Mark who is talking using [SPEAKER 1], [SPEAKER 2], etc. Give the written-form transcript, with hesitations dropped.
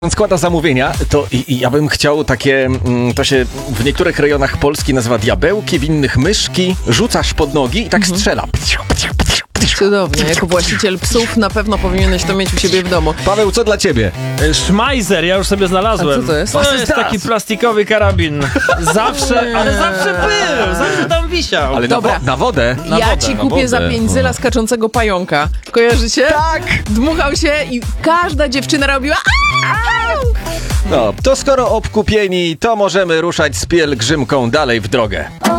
[SPEAKER 1] składa zamówienia, to ja bym chciał takie, to się w niektórych rejonach Polski nazywa diabełki, w innych myszki, rzucasz pod nogi i tak strzela.
[SPEAKER 2] Cudownie. Jako właściciel psów na pewno powinieneś to mieć u siebie w domu.
[SPEAKER 1] Paweł, co dla ciebie?
[SPEAKER 3] Szmajzer, ja już sobie znalazłem.
[SPEAKER 2] A co to jest?
[SPEAKER 3] To jest taki plastikowy karabin. Zawsze, ale zawsze był, zawsze tam wisiał.
[SPEAKER 1] Ale
[SPEAKER 2] Dobra.
[SPEAKER 1] na wodę.
[SPEAKER 2] Ja ci kupię za 5 zyla skaczącego pająka. Kojarzycie?
[SPEAKER 1] Tak!
[SPEAKER 2] Dmuchał się i każda dziewczyna robiła
[SPEAKER 1] No, to skoro obkupieni, to możemy ruszać z pielgrzymką dalej w drogę.